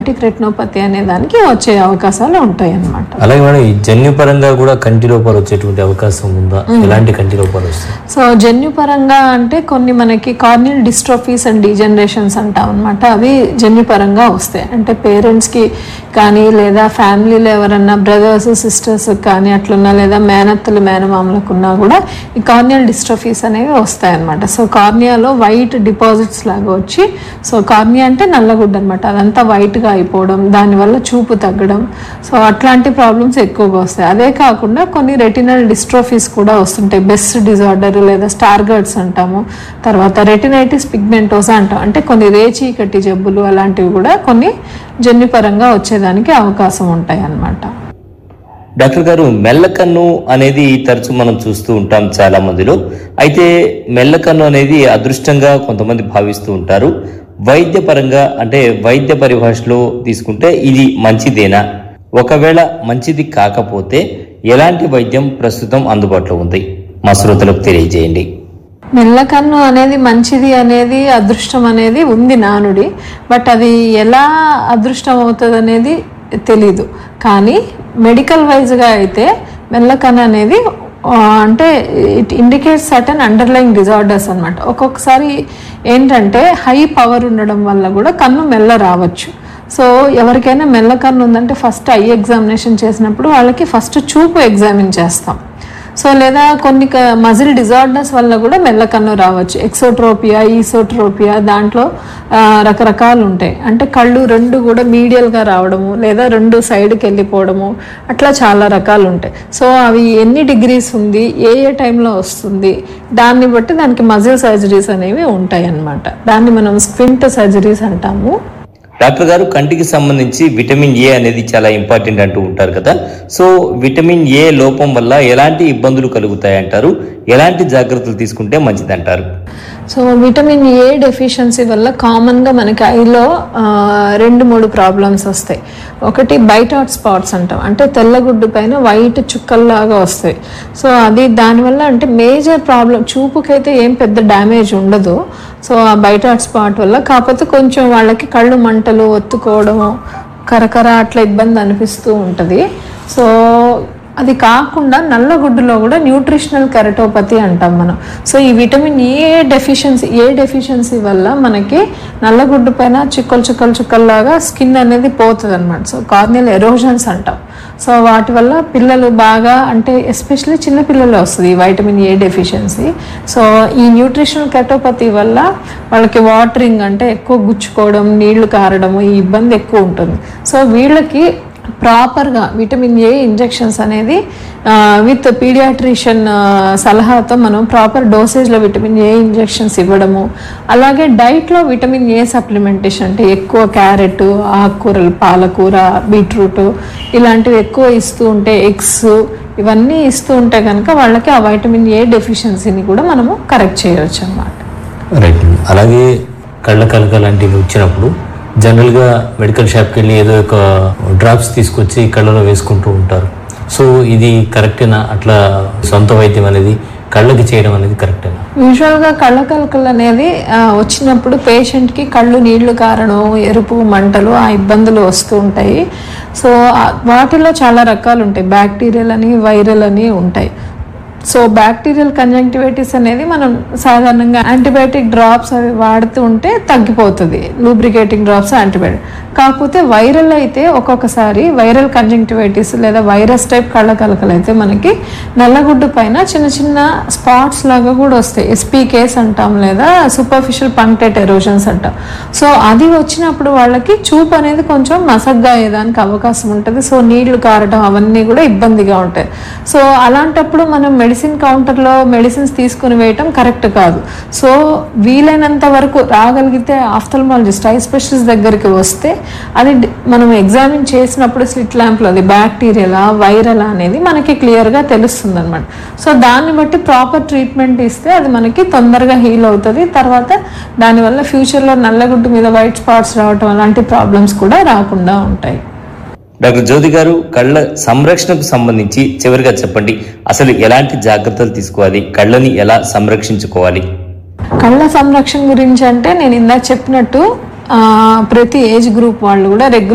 Retinopathy అనే దానికి వచ్చే అవకాశాలు ఉంటాయి అన్నమాట. అలాగే మేడం ఈ జన్యుపరంగా కూడా కంటి లోపాలు వచ్చేటువంటి అవకాశం ఉందా? ఎలాంటి కంటి లోపాలు వస్తాయి? సో జన్యుపరంగా అంటే కొన్ని మనకి కార్నియల్ డిస్ట్రోఫీస్ అండ్ డీజనరేషన్స్ అంటాం అనమాట. అవి జన్యుపరంగా వస్తాయి. అంటే పేరెంట్స్కి కానీ లేదా ఫ్యామిలీలో ఎవరన్నా బ్రదర్స్ సిస్టర్స్ కానీ అట్లున్నా లేదా మేనత్తలు మేనమామలకు ఉన్నా కూడా ఈ కార్నియల్ డిస్ట్రోఫీస్ అనేవి వస్తాయి అన్నమాట. సో కార్నియాలో వైట్ డిపాజిట్స్ లాగా వచ్చి, సో కార్నియా అంటే నల్లగుడ్డ అనమాట, అదంతా వైట్గా అయిపోవడం, దానివల్ల చూపు తగ్గడం, సో అట్లాంటి ప్రాబ్లమ్స్ ఎక్కువగా వస్తాయి. అదే కాకుండా కొన్ని రెటినల్ డిస్ట్రోఫీస్ కూడా వస్తుంటాయి. బెస్ట్ డిజార్డర్ లేదా స్టార్గర్డ్స్ అంటాము, తర్వాత రెటినైటిస్ పిగ్మెంటోసా అంటాం. అంటే కొన్ని రేచీకటి జబ్బులు అలాంటివి కూడా కొన్ని జన్యుపరంగా వచ్చేదానికి అవకాశం ఉంటాయి అన్నమాట. డాక్టర్ గారు, మెల్లకన్ను అనేది తరచు మనం చూస్తూ ఉంటాం చాలా మందిలో. అయితే మెల్లకన్ను అనేది అదృష్టంగా కొంతమంది భావిస్తూ ఉంటారు. వైద్యపరంగా అంటే వైద్య పరిభాషలో తీసుకుంటే ఇది మంచిదేనా? ఒకవేళ మంచిది కాకపోతే ఎలాంటి వైద్యం ప్రస్తుతం అందుబాటులో ఉంది? మా శ్రోతలకు తెలియజేయండి. మెల్లకన్ను అనేది మంచిది అనేది అదృష్టం అనేది ఉంది నానుడి. బట్ అది ఎలా అదృష్టం అవుతుంది అనేది తెలీదు. కానీ మెడికల్ వైజ్గా అయితే మెల్లకన్ను అనేది అంటే it indicates certain underline disorders అనమాట. ఒక్కొక్కసారి ఏంటంటే హై పవర్ ఉండడం వల్ల కూడా కన్ను మెల్ల రావచ్చు. సో ఎవరికైనా మెల్ల కన్ను ఉందంటే ఫస్ట్ ఐ ఎగ్జామినేషన్ చేసినప్పుడు వాళ్ళకి ఫస్ట్ చూపు ఎగ్జామిన్ చేస్తాం. సో లేదా కొన్ని మజిల్ డిజార్డర్స్ వల్ల కూడా మెల్లకన్ను రావచ్చు. ఎక్సోట్రోపియా, ఈసోట్రోపియా, దాంట్లో రకరకాలు ఉంటాయి. అంటే కళ్ళు రెండు కూడా మీడియల్గా రావడము లేదా రెండు సైడ్కి వెళ్ళిపోవడము, అట్లా చాలా రకాలు ఉంటాయి. సో అవి ఎన్ని డిగ్రీస్ ఉంది, ఏ టైంలో వస్తుంది, దాన్ని బట్టి దానికి మజిల్ సర్జరీస్ అనేవి ఉంటాయి అన్నమాట. దాన్ని మనం స్క్వింట్ సర్జరీస్ అంటాము. డాక్టర్ గారు, కంటికి సంబంధించి విటమిన్ ఏ అనేది చాలా ఇంపార్టెంట్ అంటూ ఉంటారు కదా. సో విటమిన్ ఏ లోపం వల్ల ఎలాంటి ఇబ్బందులు కలుగుతాయి అంటారు? ఎలాంటి జాగ్రత్తలు తీసుకుంటే మంచిది అంటారు? సో విటమిన్ ఏ డెఫిషియన్సీ వల్ల కామన్గా మనకి ఐలో 2-3 ప్రాబ్లమ్స్ వస్తాయి. ఒకటి బైట్ అవుట్ స్పాట్స్ అంటాం, అంటే తెల్లగుడ్డు పైన వైట్ చుక్కల్లాగా వస్తాయి. సో అది దానివల్ల అంటే మేజర్ ప్రాబ్లం, చూపుకైతే ఏం పెద్ద డ్యామేజ్ ఉండదు. సో ఆ బైట్ అవుట్ స్పాట్ వల్ల కాకపోతే కొంచెం వాళ్ళకి కళ్ళు మంటలు, ఒత్తుకోవడము, కరకర అట్లా ఇబ్బంది అనిపిస్తూ ఉంటుంది. సో అది కాకుండా నల్లగుడ్డులో కూడా న్యూట్రిషనల్ కెరటోపతి అంటాం మనం. సో ఈ విటమిన్ ఏ డెఫిషియన్సీ వల్ల మనకి నల్లగుడ్డు పైన చుక్కల్లాగా స్కిన్ అనేది పోతుంది అనమాట. సో కార్నియల్ ఎరోజన్స్ అంటాం. సో వాటి వల్ల పిల్లలు బాగా అంటే ఎస్పెషల్లీ చిన్న పిల్లలు వస్తుంది ఈ వైటమిన్ ఏ డెఫిషియన్సీ. సో ఈ న్యూట్రిషనల్ కెరటోపతి వల్ల వాళ్ళకి వాటరింగ్ అంటే ఎక్కువ గుచ్చుకోవడం, నీళ్లు కారడము, ఈ ఇబ్బంది ఎక్కువ ఉంటుంది. సో వీళ్ళకి ప్రాపర్గా విటమిన్ ఏ ఇంజెక్షన్స్ అనేది విత్ పీడియాట్రిషియన్ సలహాతో మనం ప్రాపర్ డోసేజ్లో విటమిన్ ఏ ఇంజెక్షన్స్ ఇవ్వడము, అలాగే డైట్లో విటమిన్ ఏ సప్లిమెంటేషన్ అంటే ఎక్కువ క్యారెట్, ఆకుకూరలు, పాలకూర, బీట్రూట్ ఇలాంటివి ఎక్కువ ఇస్తూ ఉంటే, ఎగ్స్ ఇవన్నీ ఇస్తూ ఉంటే కనుక వాళ్ళకి ఆ వైటమిన్ ఏ డెఫిషియన్సీని కూడా మనము కరెక్ట్ చేయవచ్చు అన్నమాట. రైట్. అలాగే కళ్ళ కలక లాంటివి వచ్చినప్పుడు జనరల్గా మెడికల్ షాప్కి వెళ్ళి ఏదో ఒక డ్రాప్స్ తీసుకొచ్చి కళ్ళలో వేసుకుంటూ ఉంటారు. సో ఇది కరెక్టేనా? అట్లా సొంత వైద్యం అనేది కళ్ళకి చేయడం అనేది కరెక్టేనా? యూజువల్గా కళ్ళ కలకలు అనేది వచ్చినప్పుడు పేషెంట్కి కళ్ళు నీళ్లు కారడం, ఎరుపు, మంటలు, ఆ ఇబ్బందులు వస్తూ ఉంటాయి. సో వాటిలో చాలా రకాలు ఉంటాయి. బ్యాక్టీరియల్ అని, వైరల్ అని ఉంటాయి. సో బ్యాక్టీరియల్ కంజంక్టివైటిస్ అనేది మనం సాధారణంగా యాంటీబయాటిక్ డ్రాప్స్ అవి వాడుతూ ఉంటే తగ్గిపోతుంది, లూబ్రికేటింగ్ డ్రాప్స్, యాంటీబయాటిక్. కాకపోతే వైరల్ అయితే ఒక్కొక్కసారి వైరల్ కంజంక్టివైటిస్ లేదా వైరస్ టైప్ కళ్ళ కలకలు అయితే మనకి నల్లగుడ్డు పైన చిన్న చిన్న స్పాట్స్ లాగా కూడా వస్తాయి. ఎస్పీకేస్ అంటాం లేదా సూపర్ఫిషియల్ పంక్టేట్ ఎరోజన్స్ అంటాం. సో అది వచ్చినప్పుడు వాళ్ళకి చూపు అనేది కొంచెం మసగ్గా అయ్యేదానికి అవకాశం ఉంటుంది. సో నీళ్లు కారడం అవన్నీ కూడా ఇబ్బందిగా ఉంటాయి. సో అలాంటప్పుడు మనం మెడిసిన్ కౌంటర్లో మెడిసిన్స్ తీసుకుని వేయటం కరెక్ట్ కాదు. సో వీలైనంత వరకు రాగలిగితే ఆఫ్థల్మాలజిస్ట్, ఐ స్పెషలిస్ట్ దగ్గరికి వస్తే అది మనం ఎగ్జామిన్ చేసినప్పుడు స్లిట్ ల్యాంప్లో అది బ్యాక్టీరియలా, వైరలా అనేది మనకి క్లియర్గా తెలుస్తుంది అనమాట. సో దాన్ని బట్టి ప్రాపర్ ట్రీట్మెంట్ ఇస్తే అది మనకి తొందరగా హీల్ అవుతుంది. తర్వాత దానివల్ల ఫ్యూచర్లో నల్లగుడ్డు మీద వైట్ స్పాట్స్ రావటం అలాంటి ప్రాబ్లమ్స్ కూడా రాకుండా ఉంటాయి. డాక్టర్ జ్యోతి గారు, కళ్ళ సంరక్షణకు సంబంధించి చివరిగా చెప్పండి, అసలు ఎలాంటి జాగ్రత్తలు తీసుకోవాలి, కళ్ళని ఎలా సంరక్షించుకోవాలి? కళ్ళ సంరక్షణ గురించి అంటే నేను ఇందాక చెప్పినట్టు ప్రతి ఏజ్ గ్రూప్ వాళ్ళు కూడా రెగ్యులర్